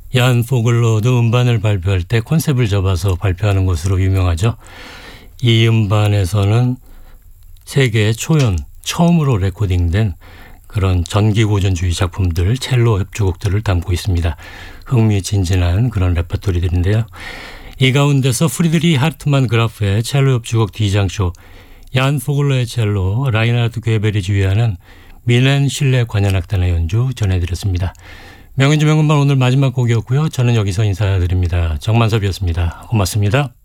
얀 포글러도 음반을 발표할 때 컨셉을 잡아서 발표하는 것으로 유명하죠. 이 음반에서는 세계 초연 처음으로 레코딩된 그런 전기고전주의 작품들, 첼로 협주곡들을 담고 있습니다. 흥미진진한 그런 레퍼토리들인데요. 이 가운데서 프리드리 하르트만 그라프의 첼로 협주곡 D장쇼, 얀 포글러의 첼로, 라이나르트 괴벨이 지휘하는 밀렌 실내 관현악단의 연주 전해드렸습니다. 명연주 명음반 오늘 마지막 곡이었고요. 저는 여기서 인사드립니다. 정만섭이었습니다. 고맙습니다.